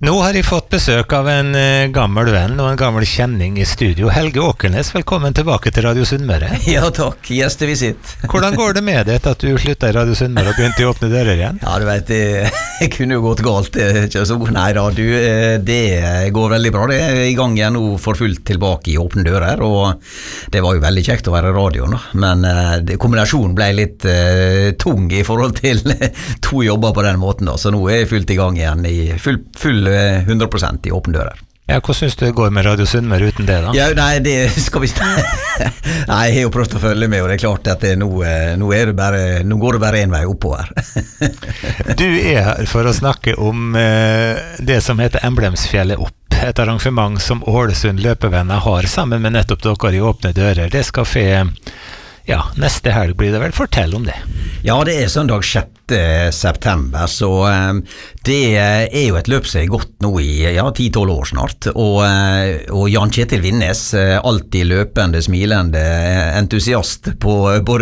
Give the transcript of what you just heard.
Nå har jeg fått besøk av en gammel venn og en gammel kjenning i studio. Helge Åkernes, velkommen tilbake til Radio Sunnmøre. Ja takk, gjestevisitt. Hvordan går det med deg etter at du sluttet i Radio Sunnmøre og begynte å åpne dører igjen? Ja, du vet, det kunne jo gått galt, ikke så? Nei da, det går veldig bra. Det i gang igjen nå for fullt tilbake i åpne dører, og det var jo veldig kjekt å være i radioen da. Men kombinasjonen ble litt tung i forhold til to jobber på den måten da, så nå jeg fullt i gang igjen i full 100% i åpne dører. Ja, hvordan synes du det går med Radio Sunnmøre uten det da? Ja, nei, det skal vi Nei, jeg har jo prøvd å følge med, og det er klart at nå går det bare en vei oppover. Du er her for å snakke om det som heter Emblemsfjellet opp, et arrangement som Ålesund løpevenner har sammen med nettopp dere i åpne dører. Det skal neste helg blir det vel. Fortell om det. Ja, det er søndag 6. september, så det er jo et løp som er gått nå i 10-12 år snart, og Jan Kjetil Vinnes, alltid løpende, smilende entusiast på både